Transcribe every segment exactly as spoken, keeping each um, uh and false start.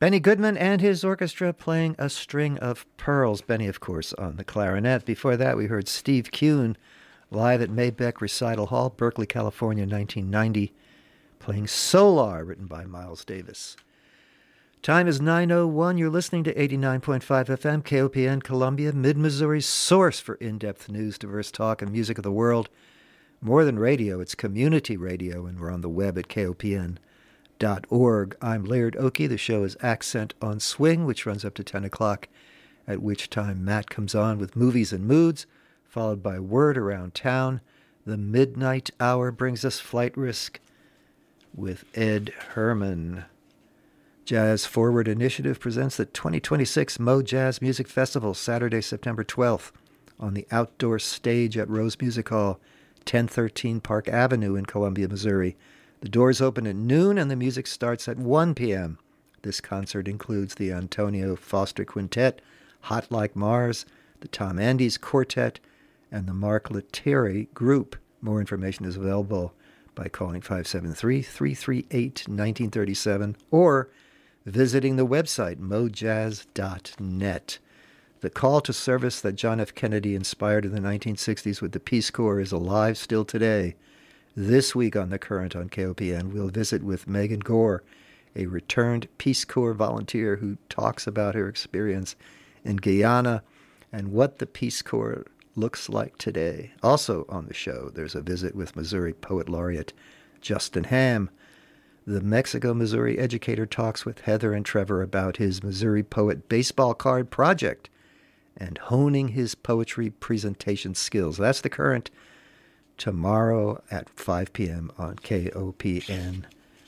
Benny Goodman and his orchestra playing A String of Pearls. Benny, of course, on the clarinet. Before that, we heard Steve Kuhn live at Mabeck Recital Hall, Berkeley, California, nineteen ninety, playing Solar, written by Miles Davis. Time is nine oh one. You're listening to eighty-nine point five F M, K O P N Columbia, Mid-Missouri's source for in-depth news, diverse talk, and music of the world. More than radio, it's community radio, and we're on the web at K O P N dot org. I'm Laird Oakey. The show is Accent on Swing, which runs up to ten o'clock, at which time Matt comes on with movies and moods, followed by Word Around Town. The midnight hour brings us Flight Risk with Ed Herman. Jazz Forward Initiative presents the twenty twenty-six Mo Jazz Music Festival, Saturday, September twelfth, on the outdoor stage at Rose Music Hall, ten thirteen Park Avenue in Columbia, Missouri. The doors open at noon and the music starts at one p.m. This concert includes the Antonio Foster Quintet, Hot Like Mars, the Tom Andes Quartet, and the Mark Lettieri Group. More information is available by calling five seven three, three three eight, one nine three seven or visiting the website mojazz dot net. The call to service that John F. Kennedy inspired in the nineteen sixties with the Peace Corps is alive still today. This week on The Current on K O P N, we'll visit with Megan Gore, a returned Peace Corps volunteer who talks about her experience in Guyana and what the Peace Corps looks like today. Also on the show, there's a visit with Missouri Poet Laureate Justin Ham. The Mexico-Missouri educator talks with Heather and Trevor about his Missouri Poet baseball card project and honing his poetry presentation skills. That's The Current tomorrow at five p.m. on K O P N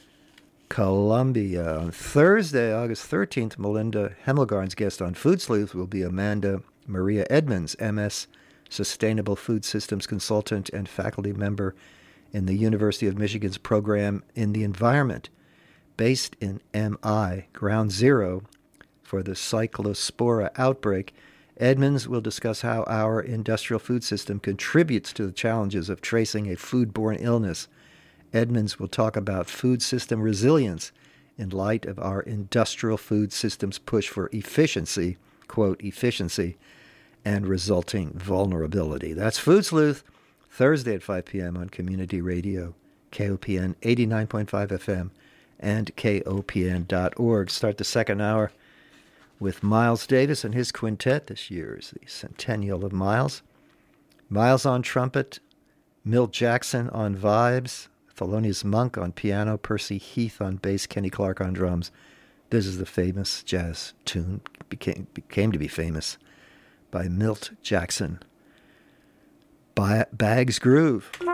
Columbia. On Thursday, August thirteenth, Melinda Hemmelgarn's guest on Food Sleuth will be Amanda Maria Edmonds, M S Sustainable Food Systems Consultant and faculty member in the University of Michigan's program in the environment. Based in M I, ground zero for the Cyclospora outbreak, Edmonds will discuss how our industrial food system contributes to the challenges of tracing a foodborne illness. Edmonds will talk about food system resilience in light of our industrial food system's push for efficiency, quote, efficiency, and resulting vulnerability. That's Food Sleuth, Thursday at five p.m. on Community Radio, K O P N eighty-nine point five F M, and K O P N dot org. Start the second hour with Miles Davis and his quintet. This year is the centennial of Miles. Miles on trumpet, Milt Jackson on vibes, Thelonious Monk on piano, Percy Heath on bass, Kenny Clark on drums. This is the famous jazz tune, became, became to be famous, by Milt Jackson. Bags Groove.